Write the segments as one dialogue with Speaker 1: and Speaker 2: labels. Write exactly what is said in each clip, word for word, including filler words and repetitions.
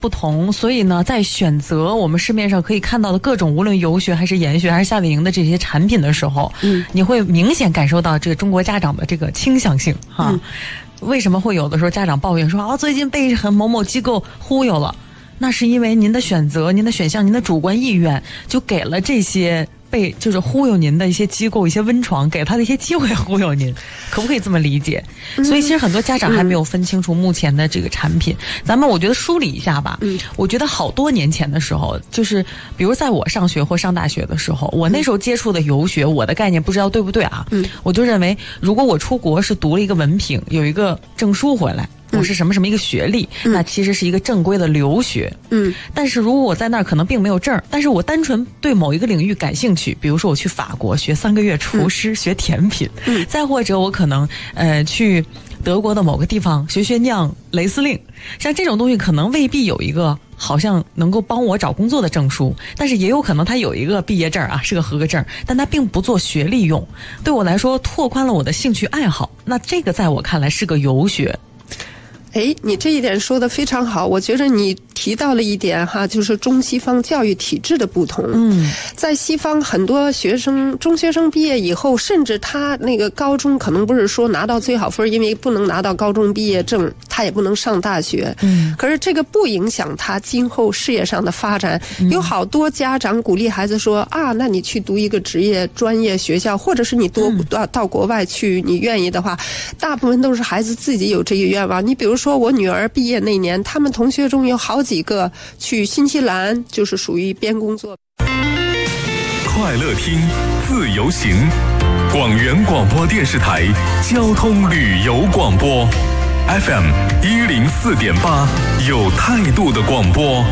Speaker 1: 不同，所以呢，在选择我们市面上可以看到的各种，无论游学还是研学还是夏令营的这些产品的时候，嗯，你会明显感受到这个中国家长的这个倾向性哈。嗯、为什么会有的时候家长抱怨说啊，最近被很某某机构忽悠了？那是因为您的选择、您的选项、您的主观意愿，就给了这些被就是忽悠您的一些机构、一些温床，给他的一些机会忽悠您，可不可以这么理解？嗯、所以其实很多家长还没有分清楚目前的这个产品。嗯、咱们我觉得梳理一下吧。嗯，我觉得好多年前的时候，就是比如在我上学或上大学的时候，我那时候接触的游学，我的概念不知道对不对啊？嗯，我就认为如果我出国是读了一个文凭，有一个证书回来。我是什么什么一个学历，嗯、那其实是一个正规的留学。嗯，但是如果我在那儿可能并没有证，但是我单纯对某一个领域感兴趣，比如说我去法国学三个月厨师，嗯、学甜品，嗯，再或者我可能呃去德国的某个地方学学酿雷司令，像这种东西可能未必有一个好像能够帮我找工作的证书，但是也有可能它有一个毕业证啊，是个合格证，但它并不做学历用。对我来说，拓宽了我的兴趣爱好，那这个在我看来是个游学。
Speaker 2: 哎，你这一点说得非常好，我觉得你提到了一点哈，就是中西方教育体制的不同。嗯，在西方很多学生中学生毕业以后，甚至他那个高中可能不是说拿到最好分，因为不能拿到高中毕业证，他也不能上大学。嗯，可是这个不影响他今后事业上的发展。嗯、有好多家长鼓励孩子说啊，那你去读一个职业专业学校，或者是你多到到国外去，你愿意的话，大部分都是孩子自己有这个愿望。你比如说我女儿毕业那年，他们同学中有好几个去新西兰，就是属于边工作。
Speaker 3: 快乐听，自由行，广元广播电视台交通旅游广播 F M 一零四点八，有态度的广播。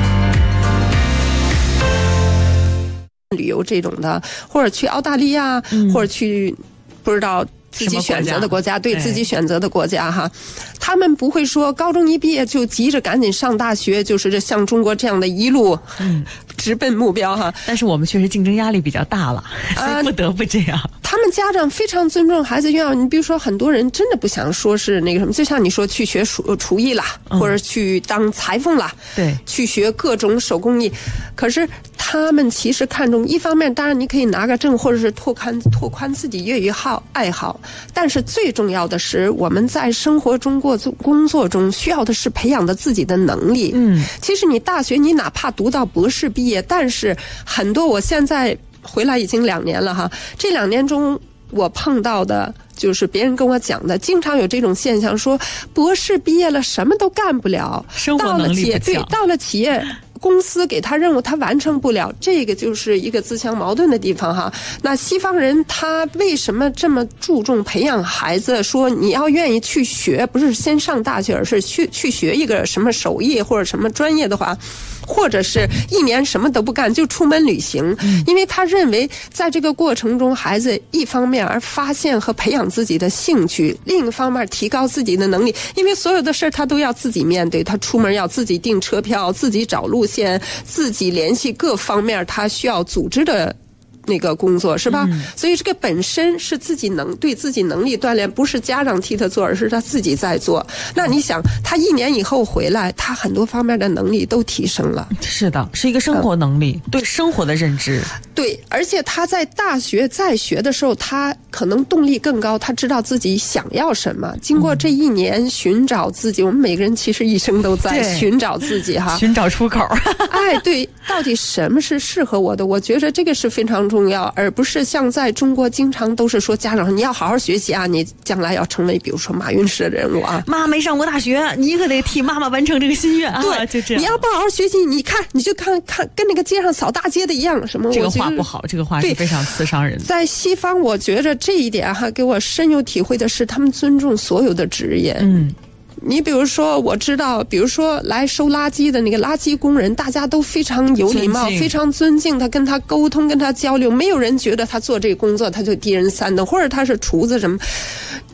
Speaker 2: 旅游这种的，或者去澳大利亚，嗯、或者去不知道。自己选择的国家，对自己选择的国家哈，他们不会说高中一毕业就急着赶紧上大学，就是像中国这样的一路嗯直奔目标哈。
Speaker 1: 但是我们确实竞争压力比较大了，所以不得不这样。呃、
Speaker 2: 他们家长非常尊重孩子愿望，你比如说很多人真的不想说是那个什么，就像你说去学厨厨艺啦，嗯、或者去当裁缝啦，
Speaker 1: 对，
Speaker 2: 去学各种手工艺，可是他们其实看重一方面，当然你可以拿个证，或者是拓宽拓宽自己业余好爱好。但是最重要的是，我们在生活中过工作中需要的是培养的自己的能力。嗯，其实你大学你哪怕读到博士毕业，但是很多我现在回来已经两年了哈，这两年中我碰到的就是别人跟我讲的，经常有这种现象，说博士毕业了什么都干不了，
Speaker 1: 生活能力不强，
Speaker 2: 对，到了企业。公司给他任务他完成不了，这个就是一个自相矛盾的地方哈。那西方人他为什么这么注重培养孩子，说你要愿意去学，不是先上大学，而是去去学一个什么手艺或者什么专业的话，或者是一年什么都不干就出门旅行，因为他认为在这个过程中孩子一方面而发现和培养自己的兴趣，另一方面提高自己的能力，因为所有的事儿他都要自己面对，他出门要自己订车票，自己找路线，自己联系各方面他需要组织的那个工作，是吧？嗯、所以这个本身是自己能对自己能力锻炼，不是家长替他做，而是他自己在做。那你想，他一年以后回来，他很多方面的能力都提升了。
Speaker 1: 是的，是一个生活能力，嗯、对生活的认知。
Speaker 2: 对，而且他在大学在学的时候，他可能动力更高，他知道自己想要什么。经过这一年寻找自己，嗯、我们每个人其实一生都在寻找自己哈，
Speaker 1: 寻找出口。
Speaker 2: 哎，对，到底什么是适合我的？我觉得这个是非常重要，而不是像在中国经常都是说家长你要好好学习啊，你将来要成为比如说马云式的人物啊。
Speaker 1: 妈没上过大学，你可得替妈妈完成这个心愿啊。
Speaker 2: 对，
Speaker 1: 就这样。
Speaker 2: 你要不好好学习，你看你就看看跟那个街上扫大街的一样，什么
Speaker 1: 这个话不好，这个话是非常刺伤人的。
Speaker 2: 在西方，我觉着这一点哈，给我深有体会的是，他们尊重所有的职业。嗯。你比如说，我知道，比如说来收垃圾的那个垃圾工人，大家都非常有礼貌，非常尊敬他，跟他沟通，跟他交流，没有人觉得他做这个工作他就低人三等，或者他是厨子什么。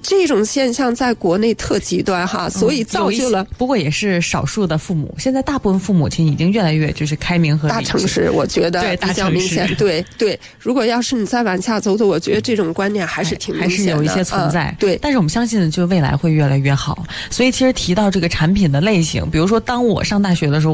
Speaker 2: 这种现象在国内特极端哈，所以造就了、
Speaker 1: 嗯、不过也是少数的父母，现在大部分父母亲已经越来越就是开明和
Speaker 2: 大城市，我觉得
Speaker 1: 对
Speaker 2: 比较明显。对对，如果要是你再往下走走，我觉得这种观念还是挺明显的，
Speaker 1: 还是有一些存在、
Speaker 2: 嗯。对，
Speaker 1: 但是我们相信就未来会越来越好。所以其实提到这个产品的类型，比如说当我上大学的时候。